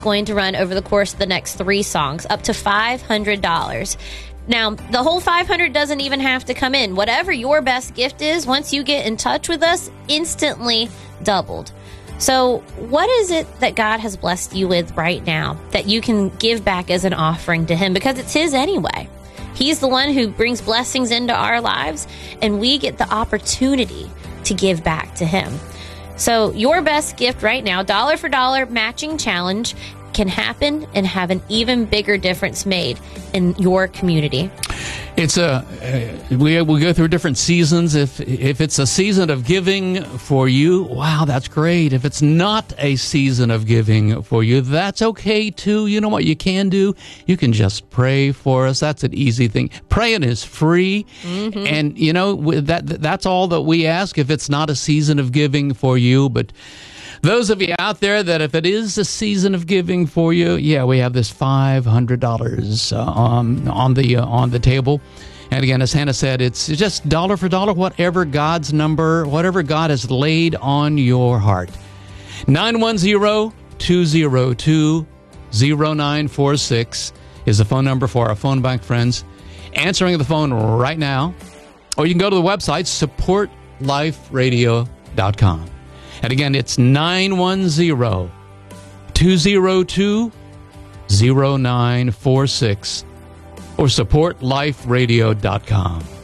going to run over the course of the next 3 songs, up to $500. Now, the whole $500 doesn't even have to come in. Whatever your best gift is, once you get in touch with us, instantly doubled. So what is it that God has blessed you with right now that you can give back as an offering to Him? Because it's His anyway. He's the one who brings blessings into our lives, and we get the opportunity to give back to Him. So your best gift right now, dollar for dollar matching challenge, can happen and have an even bigger difference made in your community. It's we go through different seasons. If it's a season of giving for you, wow, that's great. If it's not a season of giving for you, that's okay too. You know what you can do? You can just pray for us. That's an easy thing. Praying is free, and you know that's all that we ask. If it's not a season of giving for you, but those of you out there that if it is a season of giving for you, yeah, we have this $500 on the table. And again, as Hannah said, it's just dollar for dollar, whatever God's number, whatever God has laid on your heart. 910-202-0946 is the phone number for our phone bank friends. Answering the phone right now. Or you can go to the website, supportliferadio.com. And again, it's 910-202-0946 or supportliferadio.com.